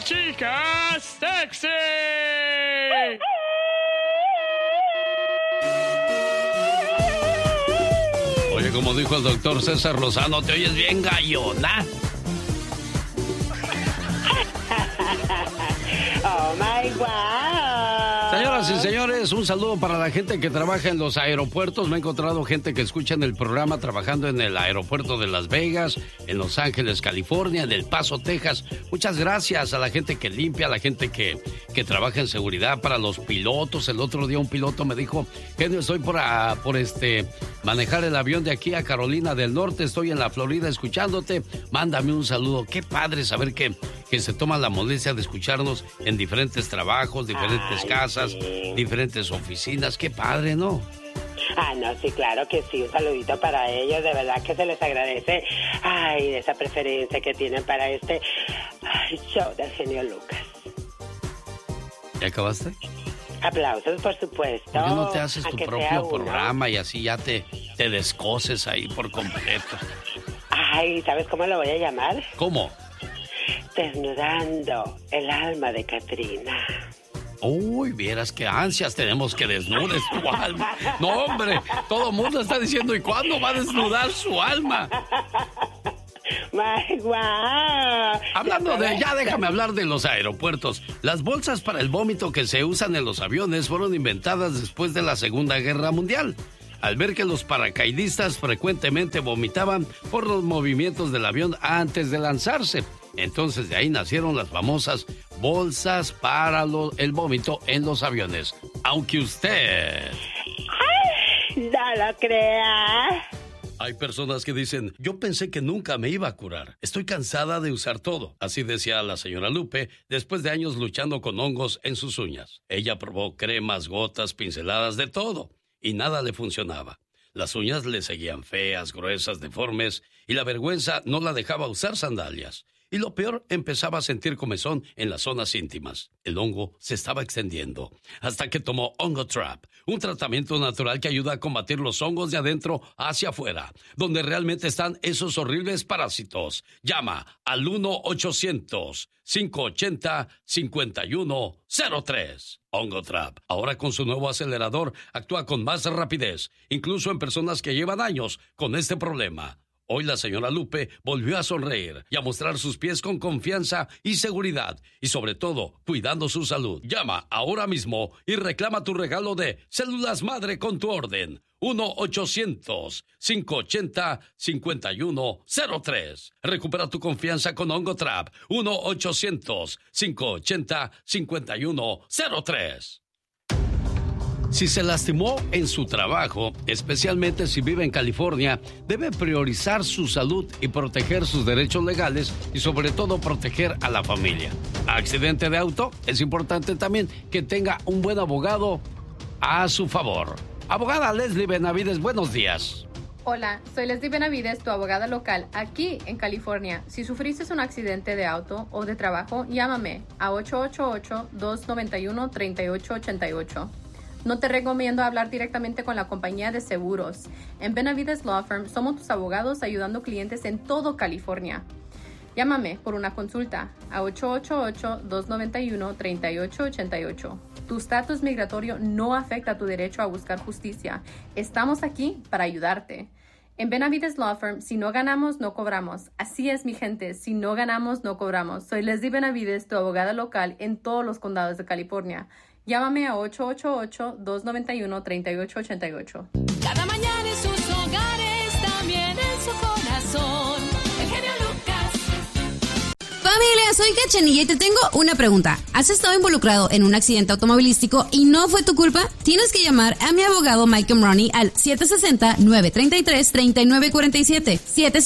las chicas sexy. Oye, como dijo el doctor César Lozano, ¿te oyes bien gallona? Oh my God. Señoras y señores, un saludo para la gente que trabaja en los aeropuertos. Me he encontrado gente que escucha en el programa trabajando en el aeropuerto de Las Vegas, en Los Ángeles, California, en El Paso, Texas. Muchas gracias a la gente que limpia, a la gente que trabaja en seguridad, para los pilotos. El otro día un piloto me dijo: genio, estoy por manejar el avión de aquí a Carolina del Norte, estoy en la Florida escuchándote, mándame un saludo. Qué padre saber que se toma la molestia de escucharnos en diferentes trabajos, diferentes casas, sí, diferentes oficinas. Qué padre, ¿no? Ah, no, sí, claro que sí. Un saludito para ellos. De verdad que se les agradece. Ay, esa preferencia que tienen para este show del genio Lucas. ¿Ya acabaste? Aplausos, por supuesto. ¿Por qué no te haces tu propio programa y así ya te descoces ahí por completo? Ay, ¿sabes cómo lo voy a llamar? ¿Cómo? Desnudando el alma de Katrina. Uy, vieras qué ansias tenemos que desnudes tu alma. No, hombre, todo el mundo está diciendo: ¿y cuándo va a desnudar su alma? My wow. Hablando de... Ya déjame hablar de los aeropuertos. Las bolsas para el vómito que se usan en los aviones fueron inventadas después de la Segunda Guerra Mundial, al ver que los paracaidistas frecuentemente vomitaban por los movimientos del avión antes de lanzarse. Entonces de ahí nacieron las famosas bolsas para el vómito en los aviones. Aunque usted... Ay, no lo crea. Hay personas que dicen: yo pensé que nunca me iba a curar. Estoy cansada de usar todo. Así decía la señora Lupe después de años luchando con hongos en sus uñas. Ella probó cremas, gotas, pinceladas, de todo, y nada le funcionaba. Las uñas le seguían feas, gruesas, deformes, y la vergüenza no la dejaba usar sandalias. Y lo peor, empezaba a sentir comezón en las zonas íntimas. El hongo se estaba extendiendo hasta que tomó Ongotrap, un tratamiento natural que ayuda a combatir los hongos de adentro hacia afuera, donde realmente están esos horribles parásitos. Llama al 1-800-580-5103. Ongotrap, ahora con su nuevo acelerador, actúa con más rapidez, incluso en personas que llevan años con este problema. Hoy la señora Lupe volvió a sonreír y a mostrar sus pies con confianza y seguridad, y sobre todo, cuidando su salud. Llama ahora mismo y reclama tu regalo de células madre con tu orden. 1-800-580-5103. Recupera tu confianza con Ongotrap. 1-800-580-5103. Si se lastimó en su trabajo, especialmente si vive en California, debe priorizar su salud y proteger sus derechos legales y sobre todo proteger a la familia. Accidente de auto, es importante también que tenga un buen abogado a su favor. Abogada Leslie Benavides, buenos días. Hola, soy Leslie Benavides, tu abogada local aquí en California. Si sufriste un accidente de auto o de trabajo, llámame a 888-291-3888. No te recomiendo hablar directamente con la compañía de seguros. En Benavides Law Firm somos tus abogados ayudando clientes en todo California. Llámame por una consulta a 888-291-3888. Tu estatus migratorio no afecta tu derecho a buscar justicia. Estamos aquí para ayudarte. En Benavides Law Firm, si no ganamos, no cobramos. Así es, mi gente, si no ganamos, no cobramos. Soy Leslie Benavides, tu abogada local en todos los condados de California. Llámame a 888-291-3888. Cada mañana en sus hogares, también en su corazón. El genio Lucas. Familia, soy Cachanilla y te tengo una pregunta. ¿Has estado involucrado en un accidente automovilístico y no fue tu culpa? Tienes que llamar a mi abogado Mike Romney al 760-933-3947.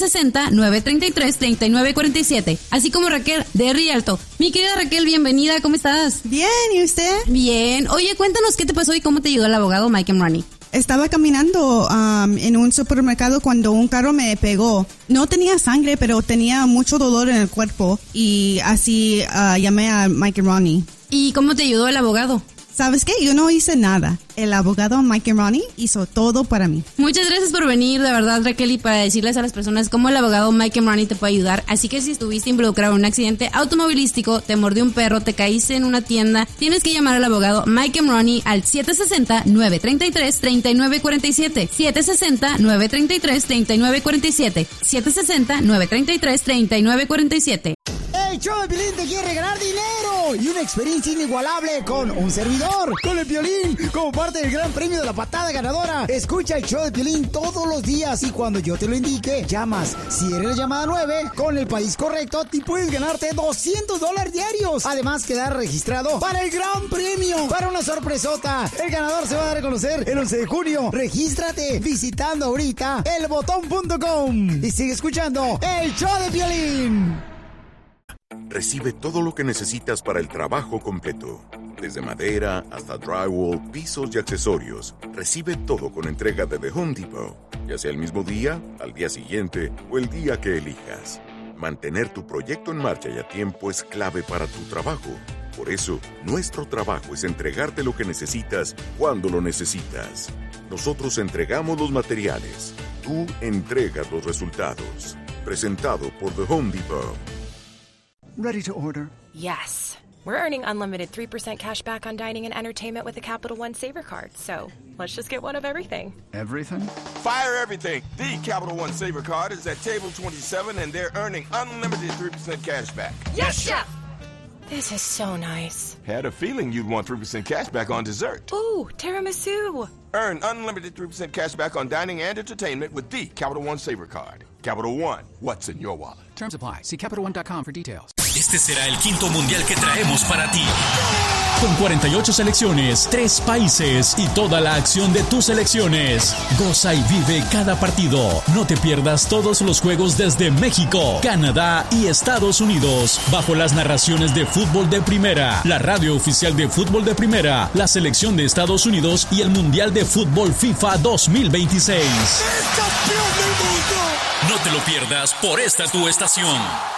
760-933-3947. Así como Raquel de Rialto. Mi querida Raquel, bienvenida, ¿cómo estás? Bien, ¿y usted? Bien. Oye, cuéntanos qué te pasó y cómo te ayudó el abogado Mike Romney. Estaba caminando en un supermercado cuando un carro me pegó. No tenía sangre, pero tenía mucho dolor en el cuerpo y así llamé a Mike Romney. ¿Y cómo te ayudó el abogado? ¿Sabes qué? Yo no hice nada. El abogado Mike and Ronnie hizo todo para mí. Muchas gracias por venir, de verdad, Raquel, y para decirles a las personas cómo el abogado Mike and Ronnie te puede ayudar. Así que si estuviste involucrado en un accidente automovilístico, te mordió un perro, te caíste en una tienda, tienes que llamar al abogado Mike and Ronnie al 760-933-3947. 760-933-3947. 760-933-3947. El show de Piolín te quiere regalar dinero y una experiencia inigualable con un servidor, con el Piolín, como parte del gran premio de la patada ganadora. Escucha el show de Piolín todos los días y cuando yo te lo indique, llamas. Si eres la llamada 9, con el país correcto, te puedes ganarte $200 diarios. Además, quedar registrado para el gran premio, para una sorpresota. El ganador se va a dar a conocer el 11 de junio. Regístrate visitando ahorita elbotón.com y sigue escuchando el show de Piolín. Recibe todo lo que necesitas para el trabajo completo. Desde madera hasta drywall, pisos y accesorios. Recibe todo con entrega de The Home Depot. Ya sea el mismo día, al día siguiente o el día que elijas. Mantener tu proyecto en marcha y a tiempo es clave para tu trabajo. Por eso, nuestro trabajo es entregarte lo que necesitas cuando lo necesitas. Nosotros entregamos los materiales. Tú entregas los resultados. Presentado por The Home Depot. Ready to order? Yes. We're earning unlimited 3% cash back on dining and entertainment with a Capital One Saver card. So let's just get one of everything. Everything? Fire everything. The Capital One Saver card is at table 27 and they're earning unlimited 3% cash back. Yes, Chef! This is so nice. Had a feeling you'd want 3% cash back on dessert. Ooh, tiramisu. Earn unlimited 3% cash back on dining and entertainment with the Capital One Saver card. Capital One, what's in your wallet? Terms apply. See CapitalOne.com for details. Este será el quinto mundial que traemos para ti. Con 48 selecciones, 3 países y toda la acción de tus selecciones. Goza y vive cada partido. No te pierdas todos los juegos desde México, Canadá y Estados Unidos. Bajo las narraciones de Fútbol de Primera, la radio oficial de Fútbol de Primera, la selección de Estados Unidos y el Mundial de Fútbol FIFA 2026. ¡Es campeón del mundo! No te lo pierdas por esta tu estación.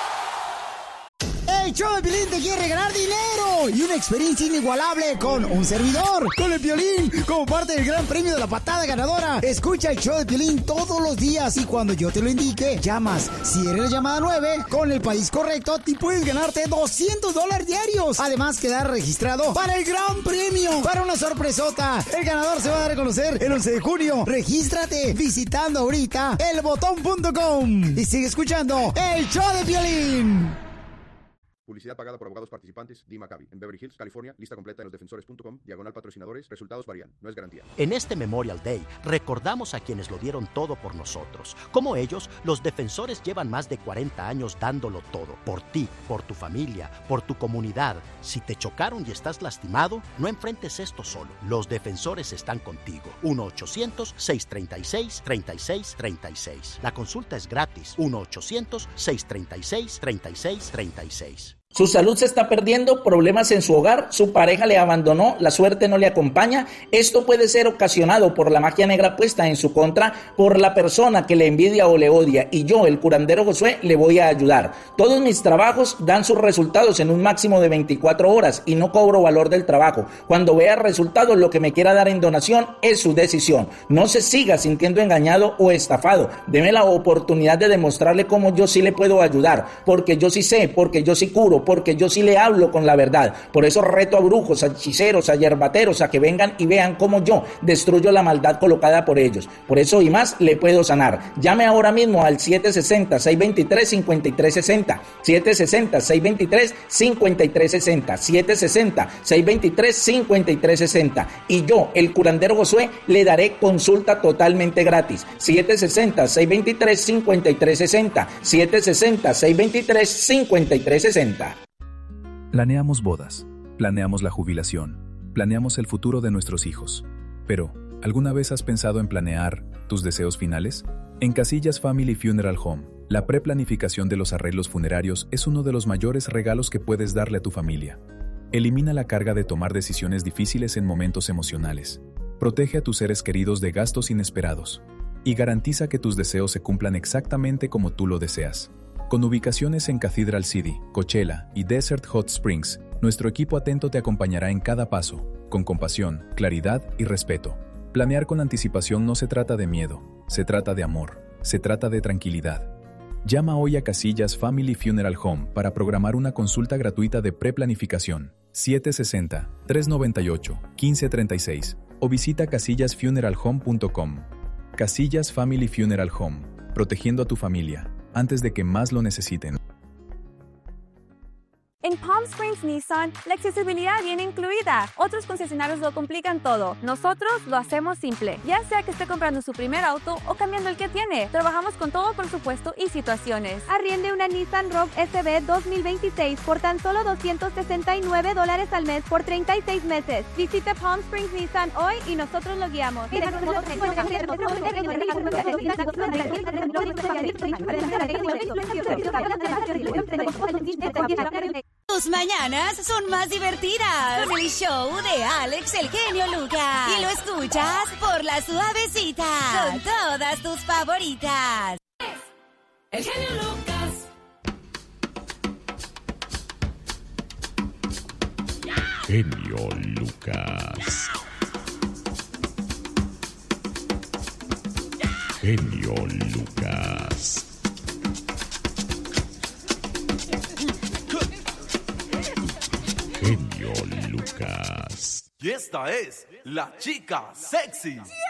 El show de Piolín te quiere regalar dinero y una experiencia inigualable con un servidor, con el Piolín, como parte del gran premio de la patada ganadora. Escucha el show de Piolín todos los días y cuando yo te lo indique, llamas. Si eres la llamada 9, con el país correcto, te puedes ganarte $200 diarios. Además, quedar registrado para el gran premio, para una sorpresota. El ganador se va a dar a conocer el 11 de junio. Regístrate visitando ahorita elbotón.com y sigue escuchando el show de Piolín. Publicidad pagada por abogados participantes. Dee Maccabi. En Beverly Hills, California. Lista completa en losdefensores.com. /patrocinadores. Resultados varían. No es garantía. En este Memorial Day, recordamos a quienes lo dieron todo por nosotros. Como ellos, los defensores llevan más de 40 años dándolo todo. Por ti, por tu familia, por tu comunidad. Si te chocaron y estás lastimado, no enfrentes esto solo. Los defensores están contigo. 1-800-636-3636. La consulta es gratis. 1-800-636-3636. Su salud se está perdiendo, problemas en su hogar, su pareja le abandonó, la suerte no le acompaña. Esto puede ser ocasionado por la magia negra puesta en su contra, por la persona que le envidia o le odia. Y yo, el curandero Josué, le voy a ayudar. Todos mis trabajos dan sus resultados en un máximo de 24 horas y no cobro valor del trabajo. Cuando vea resultados, lo que me quiera dar en donación es su decisión. No se siga sintiendo engañado o estafado. Deme la oportunidad de demostrarle cómo yo sí le puedo ayudar, porque yo sí sé, porque yo sí curo, porque yo sí le hablo con la verdad. Por eso reto a brujos, a hechiceros, a yerbateros a que vengan y vean cómo yo destruyo la maldad colocada por ellos. Por eso y más le puedo sanar. Llame ahora mismo al 760-623-5360, 760-623-5360, 760-623-5360, y yo, el curandero Josué, le daré consulta totalmente gratis. 760-623-5360, 760-623-5360. Planeamos bodas, planeamos la jubilación, planeamos el futuro de nuestros hijos. Pero, ¿alguna vez has pensado en planear tus deseos finales? En Casillas Family Funeral Home, la preplanificación de los arreglos funerarios es uno de los mayores regalos que puedes darle a tu familia. Elimina la carga de tomar decisiones difíciles en momentos emocionales. Protege a tus seres queridos de gastos inesperados. Y garantiza que tus deseos se cumplan exactamente como tú lo deseas. Con ubicaciones en Cathedral City, Coachella y Desert Hot Springs, nuestro equipo atento te acompañará en cada paso, con compasión, claridad y respeto. Planear con anticipación no se trata de miedo, se trata de amor, se trata de tranquilidad. Llama hoy a Casillas Family Funeral Home para programar una consulta gratuita de preplanificación 760-398-1536 o visita casillasfuneralhome.com. Casillas Family Funeral Home, protegiendo a tu familia antes de que más lo necesiten. En Palm Springs Nissan, la accesibilidad viene incluida. Otros concesionarios lo complican todo. Nosotros lo hacemos simple. Ya sea que esté comprando su primer auto o cambiando el que tiene. Trabajamos con todo presupuesto y situaciones. Arriende una Nissan Rogue SB 2026 por tan solo $269 al mes por 36 meses. Visite Palm Springs Nissan hoy y nosotros lo guiamos. Tus mañanas son más divertidas con el show de Alex el Genio Lucas. Y lo escuchas por La Suavecita con todas tus favoritas. El Genio Lucas. Genio Lucas. Genio Lucas. Genio Lucas. Y esta es la chica sexy.